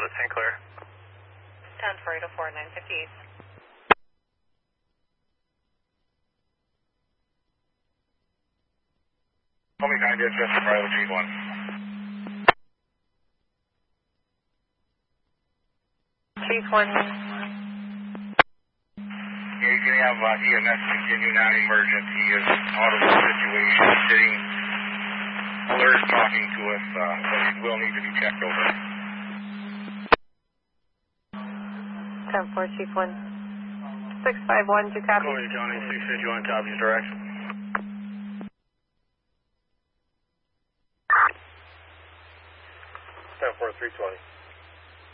to St. Clair. 10-4, 958. Call me 9 just Bravo G1. G1. Yeah, you can have EMS continue non-emergency. He is out of the situation, sitting, alert, talking to us, so he will need to be checked over. 10-4, Chief 1. 651, do copy? Corey County, 651, copies direction. 10-4, 320.